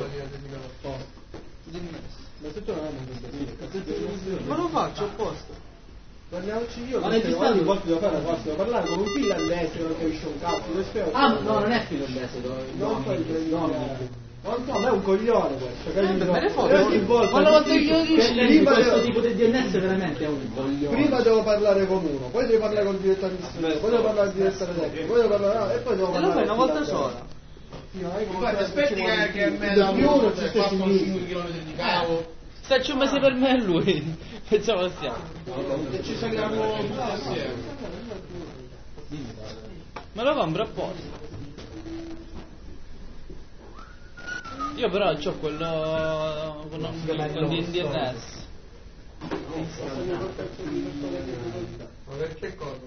Ma se tu non hai un Ma lo faccio apposta. Parliamoci io. Ma perché le ogni distanze- volta devo fare la cosa, devo parlare con un finlandese, non capisce un cazzo, lo spiego. Ah, no, non è finlandese. Non fai il no, no. No, ma è un coglione questo, capito? me ne foto. E ogni volta Ma una volta che io che dico prima questo devo- tipo di D N S veramente è un coglione. Prima devo parlare con uno, poi devo parlare con il direttore di istituto, poi devo parlare con il direttore tecnico, poi devo parlare ah, e poi devo E lo parlare fai una con il volta finlandese. sola. Sì, ma è come Guarda, se aspetti ci che, vuole che a più. me Da da più uno uno ci ci stai fatto cinque cinque chilometri di cavo. Faccio un mese per me e lui. Pensavo stiamo. E ci saliamo tutti assieme. Me lo compro apposta. Io però c'ho quello con con D N S. Ma perché cosa?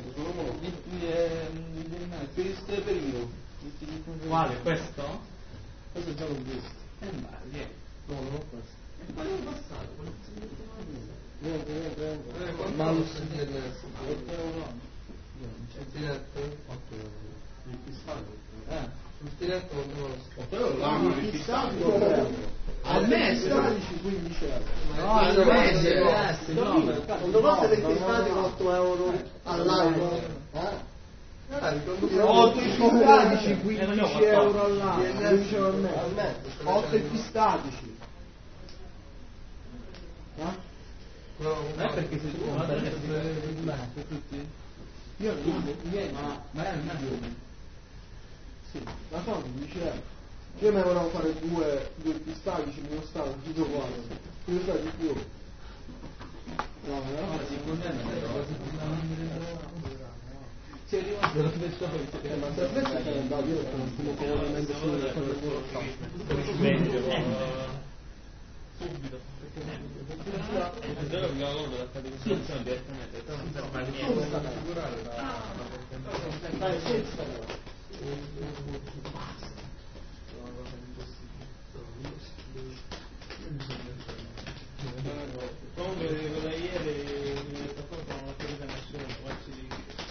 Per il streperino. Quale? Questo? Questo già l'ho visto. Eh, ma via. No, non ho questo. Ma non è passato. Niente, niente, niente. Eh, quanto Ma lo costa il D N S? Il diretto? il fissato. Eh, sul diretto quanto costa? Però l'anno fissato al mese quindici euro. No, al mese. Quando costa il fissato otto euro all'anno. Eh? otto fistatici, quindici euro all'anno, quindici euro al mese, otto fistatici. Eh? No, Non è perché si trova per tutti? Io non Ma magari non è uno. sì, ma sono quindici euro. Io me volevo fare due, due fistatici, mi costavo tutto quanto. Mi costava di più. No, ma no, Ora si condena, si è rimasto lo stesso eh, ma se aspetta che è andato, io non sono probabilmente solo da fare Subito. È vero che la loro la fate così direttamente, però non serve a niente. Dai, senza. Comunque quella ieri mi ha detto qua non l'ha capita nessuno, facci di.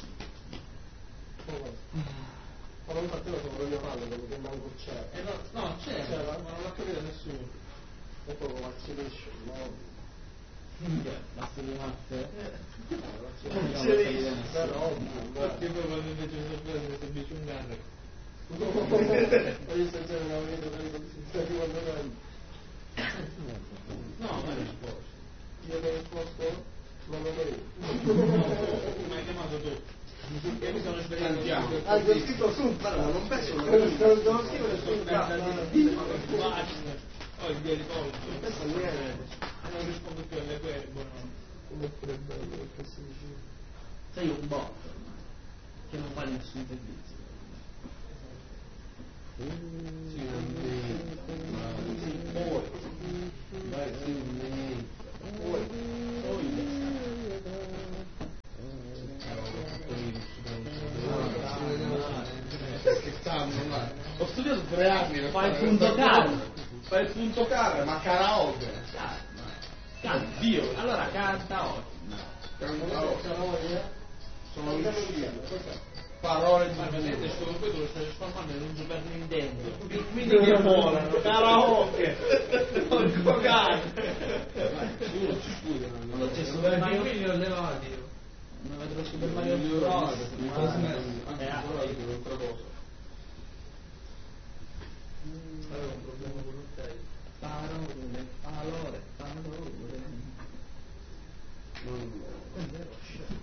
Ma non fatto come voglio farlo, perché manco c'è. Eh no, no c'è, ma non l'ha capita nessuno. E poi come si riesce, no? Basta di matte. Non si riesce, però Perché poi quando invece mi sorprende si dice un cane. io sto già una vita per così, stai guardando. No, ma non può. Io ho risposto, non lo vedo. Mi hai chiamato tu. Io mi sono esperienziato. Ah, ho scritto su, però non penso che devo scrivere su Oh, il via di polso. Questo niente. E non rispondo più alle query, buono. Come pure bello perché si dice. sei un bot ormai, che non vale nessun servizio. Sì, sì, poi, vai, sì, poi, poi, ho studiato tre anni per fai il fare punto questa car, cosa. Fai il punto car, ma karaoke. canta, Dio. allora canta oggi. Karaoke. Sono riuscito. Parole di vedete, solo poi lo stai trasformando in un Super Nintendo. I mini che volano, karaoke, porco cane. uno ci scusa. Quando c'è Super Mario, mini li ho levati. non vedrò Super Mario Bros. Anche ancora di un'altra cosa. Avevo un problema con l'hotel. Parole, parole, parole. Non è scemo.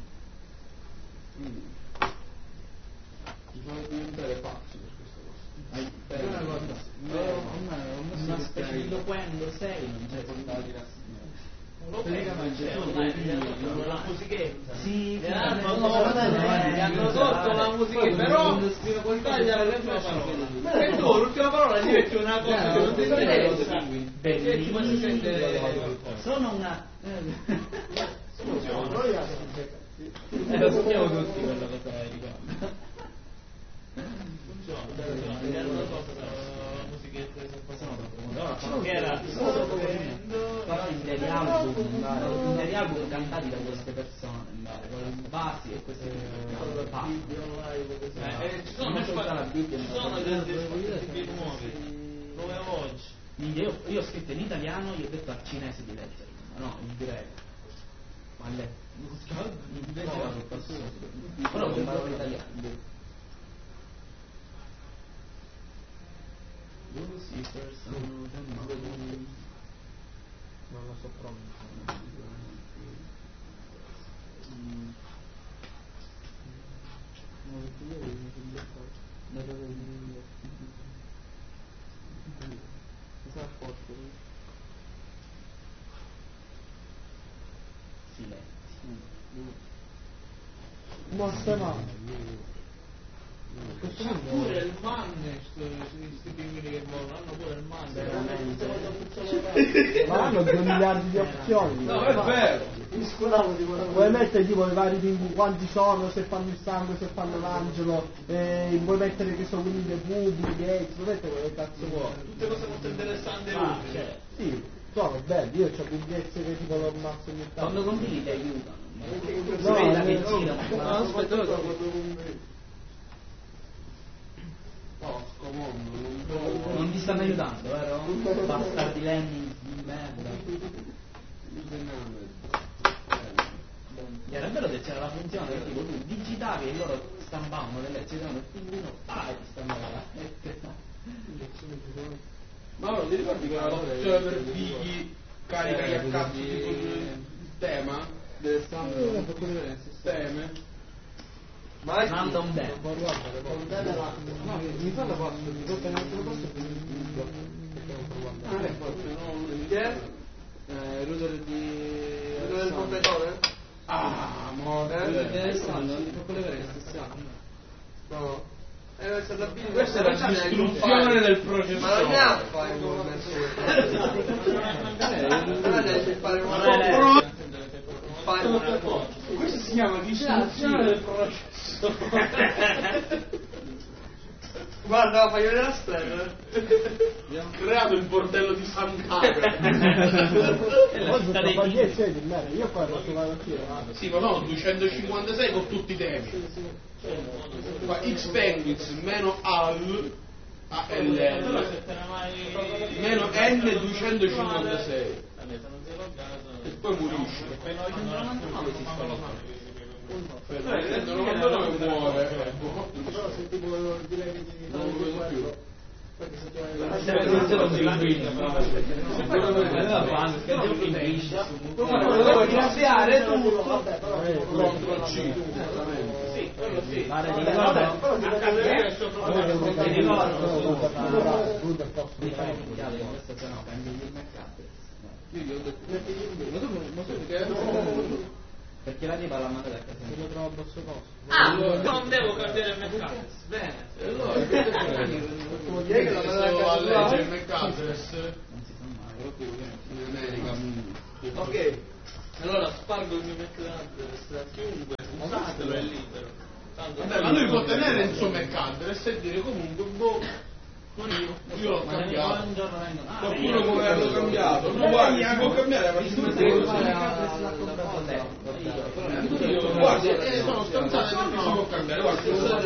Bisogna diventare pazzi per questa cosa. Una specie di loquendo sei, non c'è portati la Praticamente la musichetta. sì, E hanno sotto la musichetta, però tagliare le parole. E tu l'ultima parola gli metti una cosa che non ti interessa. E ti faccio sentire. Sono una. E lo sappiamo tutti quello che stai ricordando. Che era però interi album, interi album cantati da queste persone, con le basi e queste parti. Ci sono sono dei dispositivi nuovi, nuove voci. Io, io ho scritto in italiano, io ho detto al cinese di leggere, ma no, in greco. Ma le leggeva sul passo, però con parole italiane. Lucifer, sono Non lo so pronunciare. mm. Cosa ha fatto? Silenzio. Ma stai male. C'ha pure il manne, questi pinguini che volano, hanno pure il manne. Ma hanno due miliardi di opzioni. No, è vero. Vuoi mettere tipo i vari pinguini, quanti sono, se fanno il sangue, se fanno l'angelo, eh, vuoi mettere che sono quelli dei pubi, Gates, vuoi mettere quello che cazzo vuoi. Tutte cose molto interessanti e Ah, utili. cioè, Sì, sono belli, io ho Bill Gates che tipo lo ammazzo ogni tanto. quando compili ti aiutano. No, Si vede eh, che no, girano. no, aspetta, No, scomodo. Non ti stanno aiutando, vero? Bastardi lenni di merda. Era bello che c'era la funzione che tipo tu digitavi e loro stampavano delle lezioni del pinguino, ah, e ti stampavano la lettera. Ma allora ti ricordi quella l'opzione per figli carica gli a cazzo tipo il tema? Deve stare sistema. Ma è Random Death. no, mi fa la pasta, mi tocca neanche la pasta per il dubbio. Ah, è proprio no, Chi è? Eh, Ruder di... Quello del completore? ah, mo Eh? Alessandro, non ti fa collegare la stessa. No. Eh, questa è la questa è la distruzione del processore. Ma non ne ha fare un non devi fare Pro- un questo si chiama distruzione del processore. Guarda, fai vedere la stella. Abbiamo creato il bordello di Sant'Agata. Oggi sono pagliette di merda, io poi posso fare anch'io. Sì, ma no, duecentocinquantasei con tutti i temi. Qua X Penguins meno al A L L meno N duecentocinquantasei e poi murisce. Per novantanove muore. Però se tipo direi di Non lo vedo più. Devo iniziare tutto. vabbè, però Contro C. Sì, quello sì. Mare di ricorda di fare un chiave con questa zona, prendi il mercato. Io gli ho detto, ma tu ma tu che Perché la tipa l'ha mandata a casa. Se lo trovo a basso costo. Ah, non devo cambiare il mercato. Bene. E allora, vuol dire che la mandata a leggere il McAddress Non si sa mai. in America. Ok, allora spargo il mio McAddress a chiunque, usatelo, è libero. Tanto Vabbè, ma lui può tenere il suo McAddress e dire comunque, boh, non io, io l'ho cambiato. Un giorno vengono. Ah, qualcuno come l'ho cambiato? No, guarda, si può cambiare, ma ci sono Guarda, eh, sono stanzate perché si può cambiare, guarda, Se c'è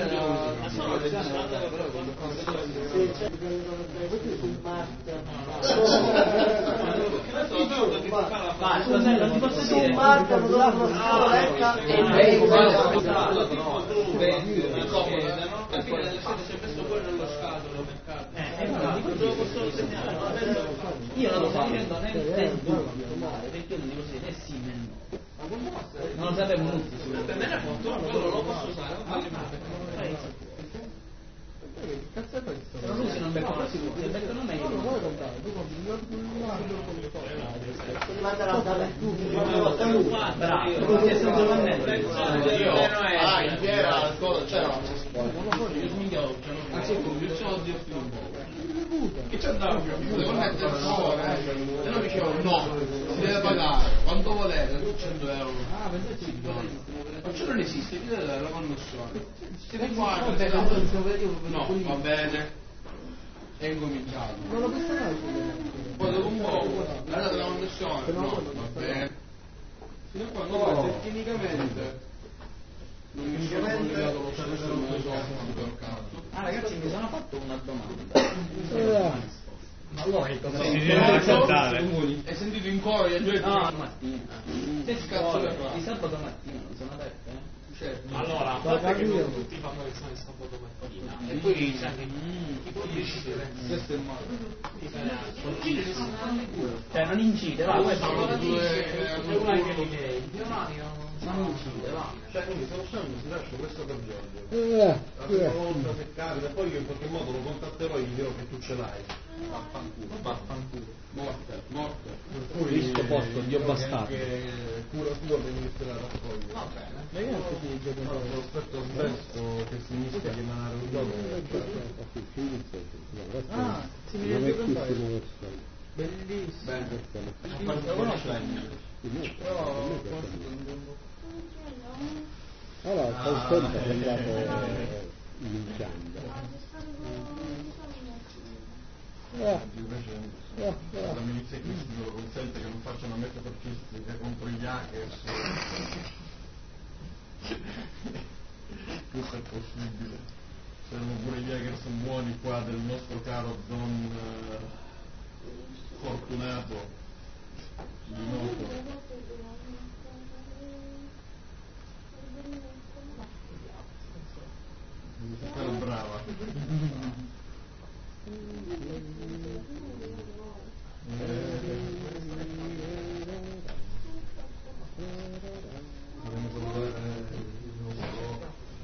sul Marte. Ma non ti posso Su dire. Marte hanno dato una scaletta e Alla fine delle sette si è messo pure nello scatolo mercato. Io non lo sto dicendo né nel dubbio, perché io non dico sì né sì né no. Non lo sapevo tutti. Per me è molto, quello lo posso usare, non voglio mai. Cazzo è questo? Se non usi non beccano sicuro, se beccano meglio. Non lo vuoi comprare, tu compri il ti manda la data tu, Bravo, perché senza Io, ah, in fiera c'era una Anzi, il soldi che c'è da devo mettere il cuore e non dicevo no, si deve pagare quanto volete, cento euro. Ah, pensate Ma ciò non esiste, chi deve dare la connessione? Siete qua, no, va bene, è incominciato. non lo posso fare. Poi dopo un po', la data della connessione, no, va bene. Fino a quando poi tecnicamente non mi sono collegato lo stesso numero cazzo. Ah ragazzi, mi sono fatto una domanda. Ma voi cosa Sì, si deve accettare? Hai sentito in coro gli aggiunti? No, mattina. Se cazzo scuole, ne fa? di sabato mattina non sono aperte, eh? Certo. Allora, a parte che non tutti fanno lezioni sabato mattina. E poi Chi può decidere? questo è male. Cioè non incide, va, questo Sono non due Non è che li dei. non incide, va. Cioè, quindi se lo sanno si lascia questo per Giorgio. Eh, La prima volta se capita, poi io in qualche modo lo contatterò e gli dirò che tu ce l'hai. Vaffanculo, vaffanculo. Morte, morte. Poi Questo posto, Dio bastardo. Che cura tua per iniziare a raccogliere. Va bene. ma io non ti dico No, con l'aspetto avverso che significa chiamare un giorno. ah, si mi viene più comprare. Bellissimo. Bene. Lo conosco? Però Allora, il concerto è andato iniziando. Invece la milizia cristiana lo consente che non facciano metaforcistica contro gli hackers. Questo è possibile. C'erano pure gli hackers buoni qua del nostro caro Don uh, Fortunato di Noto. Era brava. Dovremmo salutare il nostro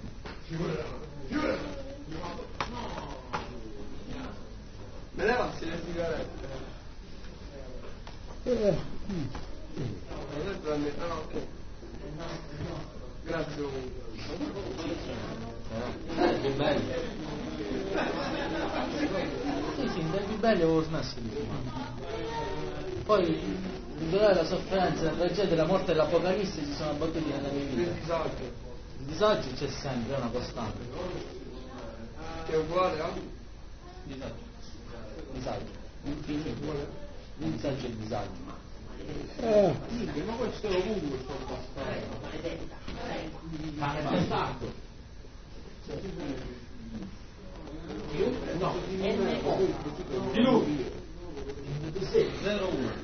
Me levassi le sigarette. Non è prende, ah ok. Grazie comunque. Più bello. Sì, sì, dai più belli avevo smesso di fumare. Poi, il dolore, la sofferenza, la tragedia, la morte e l'apocalisse si sono abbattuti nella mia Il vita. disagio. Il disagio c'è sempre, è una costante. Che è uguale a? Disagio. Disagio. Infinito. Il disagio e il disagio. Minchia, ma questo è ovunque questo bastardo. Ma è bastardo. No, N O. Di lui. zero uno.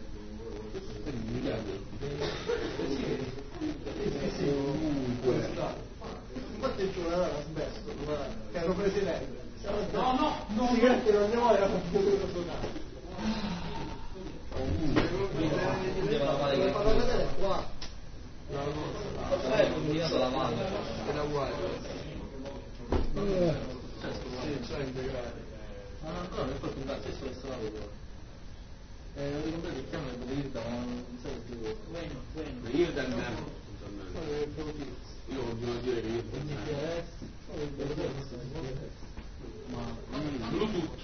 infatti c'è una asbesto, che hanno preso i lei. No, no, no. I sigarette non andiamo era fatto questo caso. Devo lavare Devo farlo vedere qua. È combinato la mano. Era uguale. Sì, cioè integrale. Ma non ancora, mi ho fatto un cazzo, adesso lo sto lavoro. Eh, non ricordate il chiamo del Irda, ma non so se tu... Bueno, bueno. Irden. Io continuo a dire che io Bluetooth.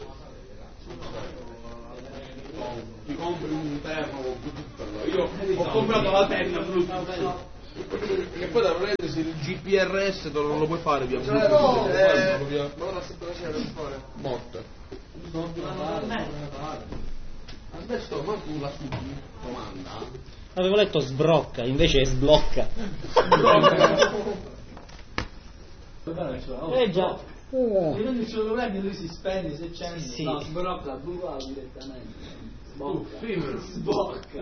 Ti compri un termo con Bluetooth. Io ho comprato la penna Bluetooth. Che poi da vedere se il G P R S non lo puoi fare via Bluetooth. No, eh, via. Ma ora sempre c'è da fare. Morte. Adesso ma tu la comanda. Avevo letto sbrocca, invece è sblocca. Eh già. Io il cellulare lui si spegne se c'è. Sì. No, sbrocca, buca direttamente. Sbocca. Sbocca.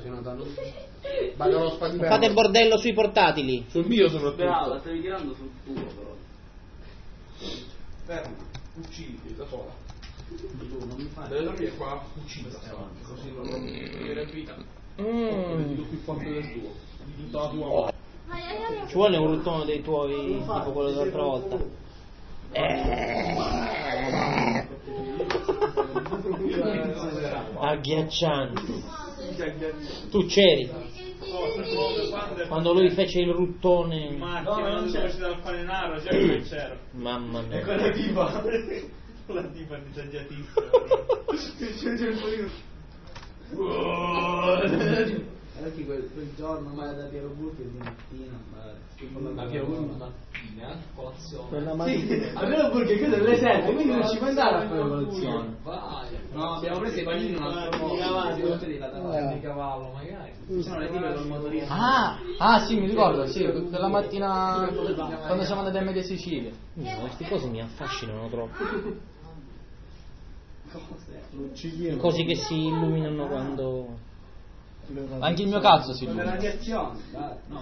Fate bordello sui portatili. Sul mio soprattutto. Brava, stavi tirando sul tuo però. Fermo, uccidi da sola. Tu non mi fai. Deve dormire qua, uccidi da sola. Così non viene vita. Mm. Dico più forte del tuo. Di tutta la tua. Ci vuole un ruttone dei tuoi, tipo quello dell'altra volta. Eh. Agghiacciante. Tu c'eri quando lui fece il ruttone. Ma non c'era uscito dal paninaro, c'era che c'era. Mamma mia. E quella tipa, quella tipa disagiatissima. Anche quel, quel giorno mai da Piero Butti di mattina, Ma Piero Butti mattina, colazione. Quella mattina. a Piero Butti che è le sette, quindi non ci puoi andare a fare colazione. Vai. No, abbiamo preso i panini un altro po'. Di cavallo magari. Sono le tipe col motorino. Ah, ah sì, mi ricordo, sì, quella mattina quando siamo andati a Media Sicilia. No, queste cose mi affascinano troppo. Cose che si illuminano quando. Anche il mio cazzo si Con le illumina. radiazioni, dai. No,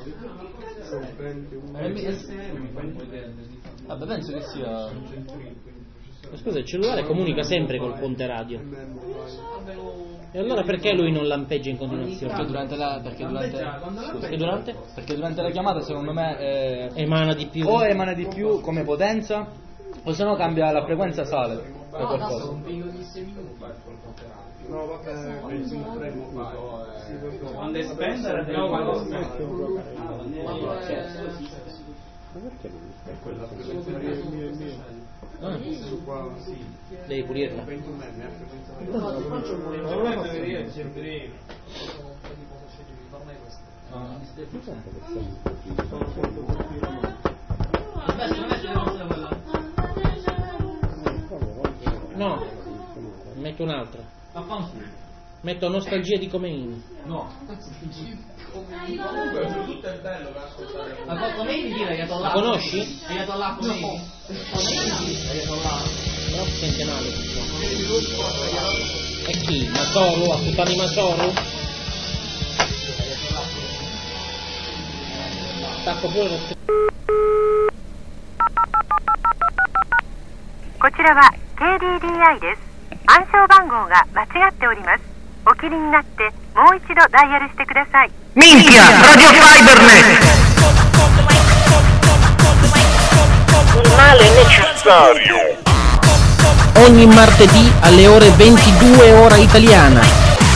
Vabbè, penso che sia. Ma scusa, il cellulare comunica sempre col ponte radio. E allora perché lui non lampeggia in continuazione? Perché durante la. Perché durante. Scusa, Perché durante? Perché durante la chiamata secondo me eh, Emana di più. o emana di più come potenza o se no cambia la frequenza sale per qualcosa. No, vabbè, Quando è spenta era del quando Ma perché non mi fai quella Ah, devi pulirla. No, metto un'altra. Metto nostalgia di Khomeini. No. Comunque tutto è bello per ascoltare. Ma Khomeini chi è? La conosci? Ayatollah Khomeini? Ayatollah. Però si sente male. E chi? Masoru? Akutami Masoru? Stacco pure lo こちらは ケーディーディーアイ です。暗証番号が間違っております。お切りになってもう一度ダイヤルしてください。 Minchia! Radio Fibernet! Il male necessario. Ogni martedì alle ore ventidue ora italiana.